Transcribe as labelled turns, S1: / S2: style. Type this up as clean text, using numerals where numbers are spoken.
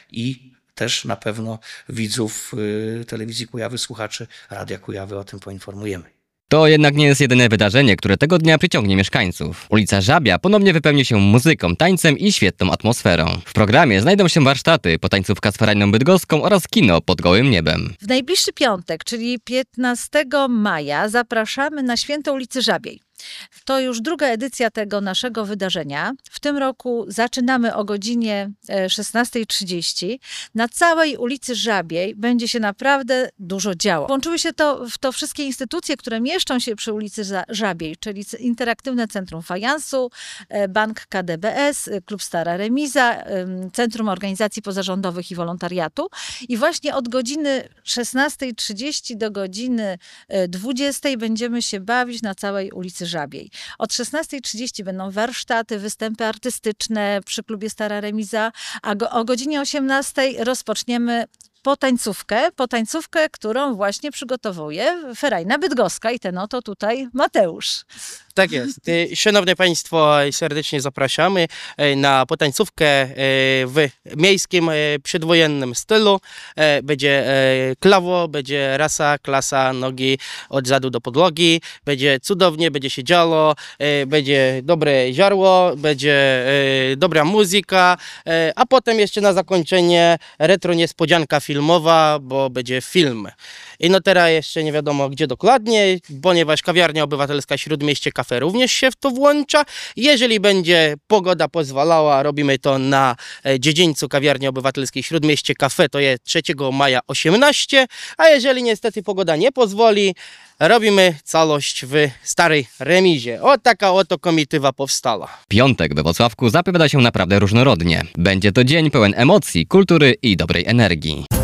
S1: i też na pewno widzów telewizji Kujawy, słuchaczy Radia Kujawy o tym poinformujemy.
S2: To jednak nie jest jedyne wydarzenie, które tego dnia przyciągnie mieszkańców. Ulica Żabia ponownie wypełni się muzyką, tańcem i świetną atmosferą. W programie znajdą się warsztaty, potańcówka z Ferajną Bydgoską oraz kino pod gołym niebem.
S3: W najbliższy piątek, czyli 15 maja, zapraszamy na Święto ulicy Żabiej. To już druga edycja tego naszego wydarzenia. W tym roku zaczynamy o godzinie 16:30. Na całej ulicy Żabiej będzie się naprawdę dużo działo. Włączyły się w to wszystkie instytucje, które mieszczą się przy ulicy Żabiej, czyli Interaktywne Centrum Fajansu, Bank KDBS, Klub Stara Remiza, Centrum Organizacji Pozarządowych i Wolontariatu. I właśnie od godziny 16:30 do godziny 20:00 będziemy się bawić na całej ulicy Żabiej. Od 16:30 będą warsztaty, występy artystyczne przy klubie Stara Remiza, a o godzinie 18:00 rozpoczniemy potańcówkę, którą właśnie przygotowuje Ferajna Bydgoska i ten oto tutaj Mateusz.
S4: Tak jest. Szanowni Państwo, serdecznie zapraszamy na potańcówkę w miejskim, przedwojennym stylu. Będzie klawo, będzie rasa, klasa, nogi od zadu do podłogi. Będzie cudownie, będzie się działo, będzie dobre żarło, będzie dobra muzyka, a potem jeszcze na zakończenie retro niespodzianka filmowa, bo będzie film. I no teraz jeszcze nie wiadomo gdzie dokładnie, ponieważ kawiarnia obywatelska Śródmieście Cafe również się w to włącza. Jeżeli będzie pogoda pozwalała, robimy to na dziedzińcu kawiarni obywatelskiej Śródmieście Cafe, to jest 3 maja 18, a jeżeli niestety pogoda nie pozwoli, robimy całość w Starej Remizie. O taka oto komitywa powstała.
S2: Piątek we Włocławku zapowiada się naprawdę różnorodnie. Będzie to dzień pełen emocji, kultury i dobrej energii.